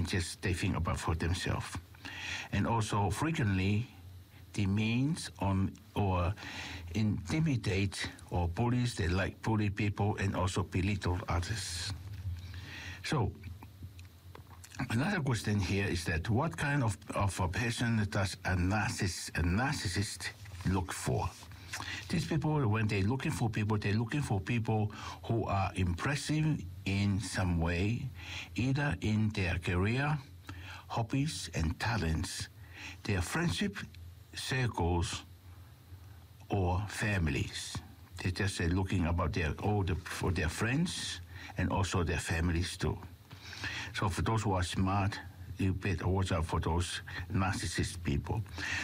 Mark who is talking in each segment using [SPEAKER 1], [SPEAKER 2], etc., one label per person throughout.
[SPEAKER 1] and just they think about for themselves. And also frequently demeans on or intimidate or bullies. They like bully people and also belittle others. So another question here is that what kind of a person does a narcissist look for? These people, when they're looking for people who are impressive in some way, either in their career, hobbies, and talents, their friendship circles, or families. They just say looking about for their friends and also their families too. So for those who are smart, you better watch out for those narcissist people.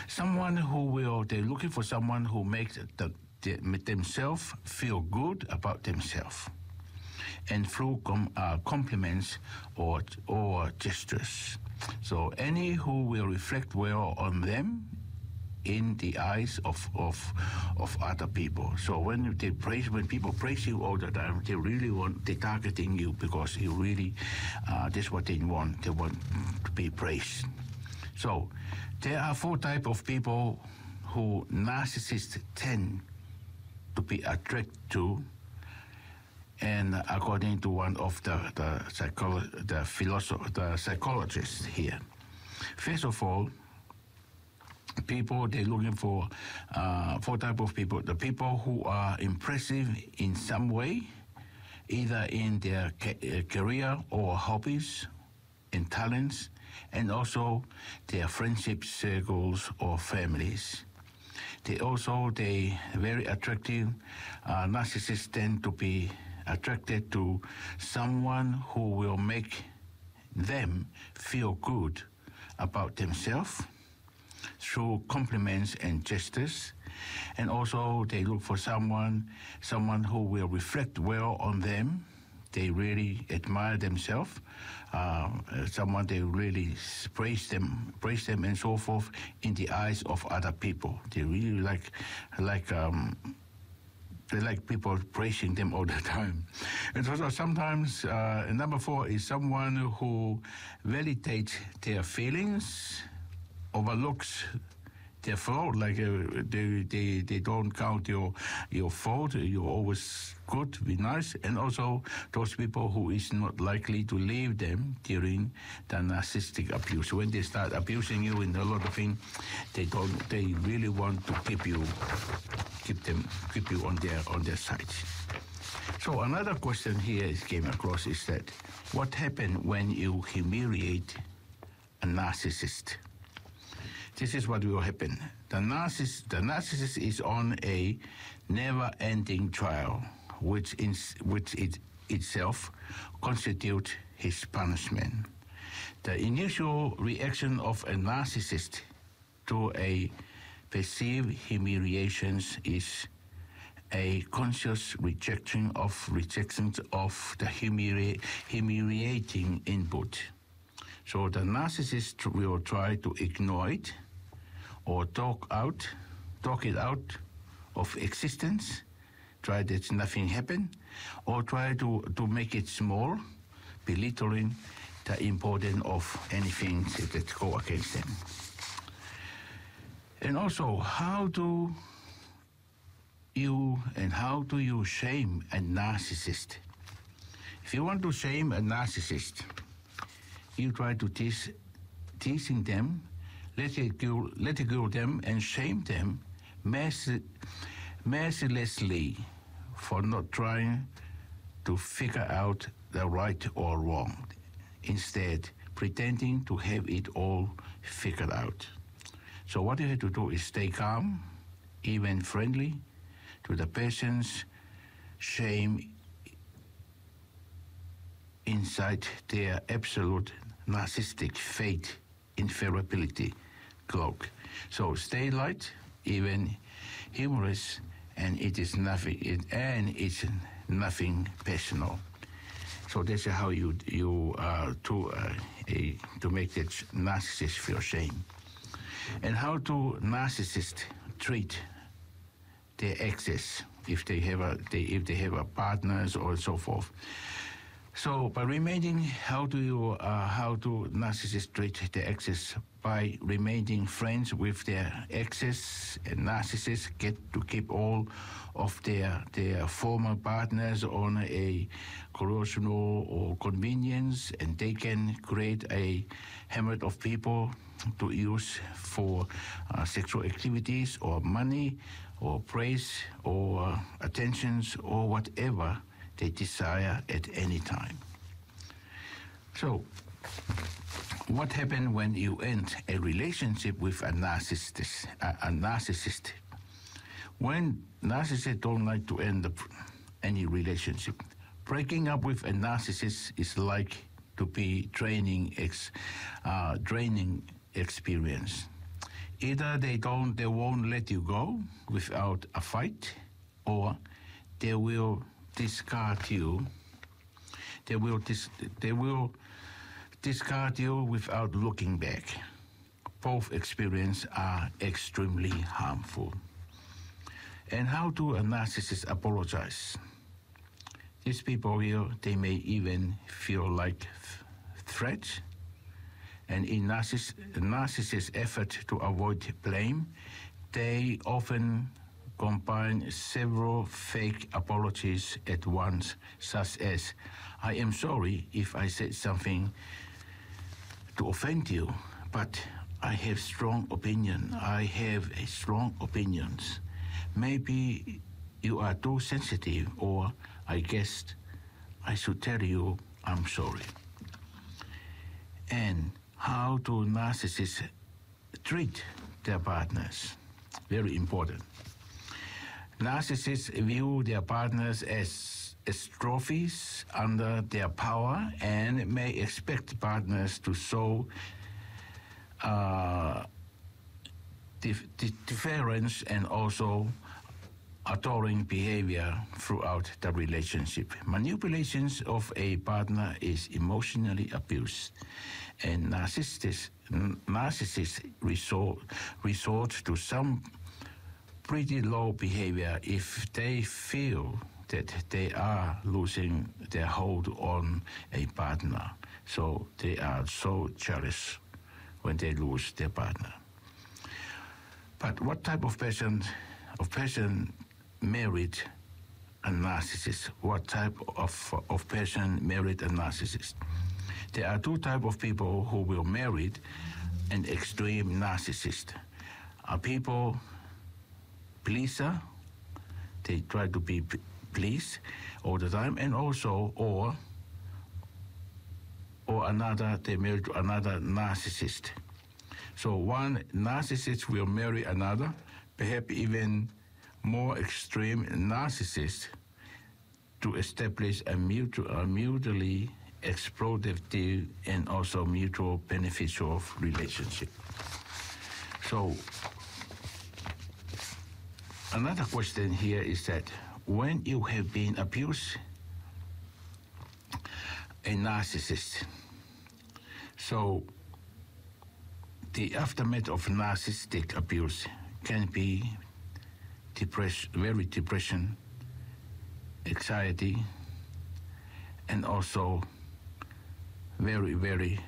[SPEAKER 1] They're looking for someone who makes themselves feel good about themselves, and through compliments or gestures. So any who will reflect well on them in the eyes of other people. So when people praise you all the time, they're targeting you because you really, that's what they want. They want to be praised. So there are 4 types of people who narcissists tend to be attracted to, and according to one of the psychologists here. First of all, people, they're looking for 4 types of people. The people who are impressive in some way, either in their career or hobbies and talents, and also their friendship circles or families. They very attractive. Narcissists tend to be attracted to someone who will make them feel good about themselves through compliments and gestures. And also they look for someone who will reflect well on them. They really admire themselves. Someone they really praise them and so forth in the eyes of other people. They really they like people praising them all the time. And so sometimes number 4 is someone who validates their feelings, overlooks their fault, like they don't count your fault. You're always good, be nice. And also those people who is not likely to leave them during the narcissistic abuse. When they start abusing you in a lot of things, they really want to keep you on their side. So another question here came across is that what happens when you humiliate a narcissist? This is what will happen. The narcissist is on a never-ending trial, which itself constitutes his punishment. The initial reaction of a narcissist to a perceived humiliations is a conscious rejection of the humiliating input. So the narcissist will try to ignore it or talk it out of existence, try that nothing happened, or try to make it small, belittling the importance of anything that go against them. And also, how do you shame a narcissist? If you want to shame a narcissist, you try to teasing them, ridicule them, and shame them mercilessly for not trying to figure out the right or wrong, instead pretending to have it all figured out. So what you have to do is stay calm, even friendly, to the person's shame inside their absolute narcissistic fate infallibility cloak. So stay light, even humorous, and it's nothing personal. So that's how you to make that narcissist feel shame. And how do narcissists treat their exes if they have a partners or so forth? So by remaining, how do narcissists treat their exes? By remaining friends with their exes, and narcissists get to keep all of their former partners on a corrosional or convenience, and they can create a hemorrhage of people to use for sexual activities or money or praise or attentions or whatever they desire at any time. So, what happens when you end a relationship with a narcissist? When narcissists don't like to end up any relationship, breaking up with a narcissist is like to be draining experience. Either they won't let you go without a fight, or they will discard you. They will discard you without looking back. Both experiences are extremely harmful. And how do a narcissist apologize? These people here, they may even feel like threats. And in narcissist effort to avoid blame, they often combine several fake apologies at once, such as, "I am sorry if I said something to offend you, but I have strong opinions. Maybe you are too sensitive, or I guess I should tell you I'm sorry." And how do narcissists treat their partners? Very important. Narcissists view their partners as trophies under their power and may expect partners to show deference and also adoring behavior throughout the relationship. Manipulations of a partner is emotionally abuse, and narcissists resort to some pretty low behavior if they feel that they are losing their hold on a partner. So they are so jealous when they lose their partner. But what type of person married a narcissist? What type of person married a narcissist? There are two types of people who will marry an extreme narcissist. People pleaser, they try to be pleased all the time, and also or another, they marry to another narcissist. So one narcissist will marry another, perhaps even more extreme narcissist, to establish a mutually exploitative and also mutual beneficial relationship. So another question here is that when you have been abused, a narcissist, so the aftermath of narcissistic abuse can be depression, anxiety, and also very,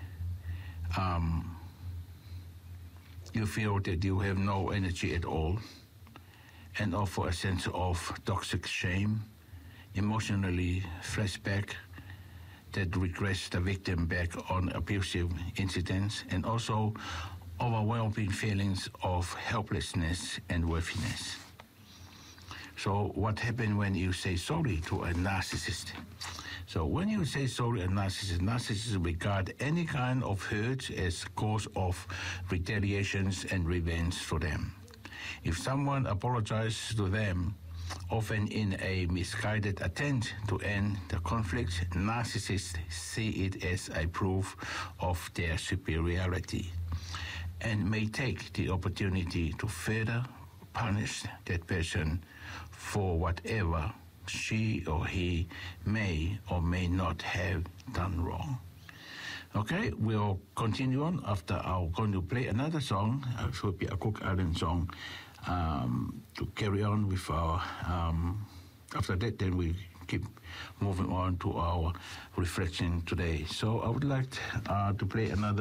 [SPEAKER 1] you feel that you have no energy at all, and also a sense of toxic shame, emotionally flashback that regrets the victim back on abusive incidents, and also overwhelming feelings of helplessness and worthiness. So what happens when you say sorry to a narcissist? So when you say sorry to a narcissists regard any kind of hurt as cause of retaliations and revenge for them. If someone apologizes to them, often in a misguided attempt to end the conflict, narcissists see it as a proof of their superiority and may take the opportunity to further punish that person for whatever she or he may or may not have done wrong. Okay, we'll continue on after I'm going to play another song. It will be a Cook Island song to carry on with our. After that, then we keep moving on to our reflection today. So I would like to play another